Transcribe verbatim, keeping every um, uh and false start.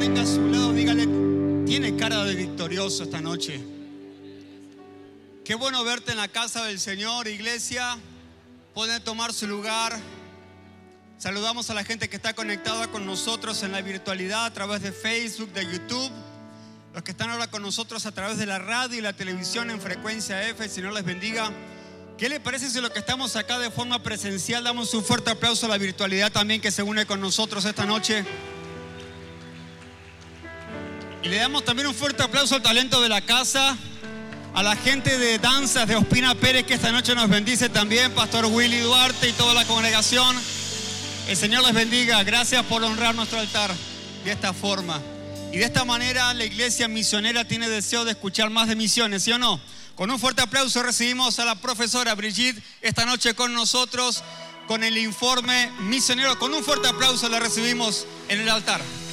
tenga a su lado, dígale, tiene cara de victorioso esta noche. Qué bueno verte en la casa del Señor, iglesia. Pueden tomar su lugar. Saludamos a la gente que está conectada con nosotros en la virtualidad a través de Facebook, de YouTube. Los que están ahora con nosotros a través de la radio y la televisión en frecuencia F, el Señor les bendiga. ¿Qué les parece si los que estamos acá de forma presencial damos un fuerte aplauso a la virtualidad también que se une con nosotros esta noche? Y le damos también un fuerte aplauso al talento de la casa, a la gente de danzas de Ospina Pérez que esta noche nos bendice también, Pastor Willy Duarte y toda la congregación. El Señor les bendiga. Gracias por honrar nuestro altar de esta forma. Y de esta manera la iglesia misionera tiene deseo de escuchar más de misiones, ¿sí o no? Con un fuerte aplauso recibimos a la profesora Brigitte esta noche con nosotros con el informe misionero. Con un fuerte aplauso la recibimos en el altar.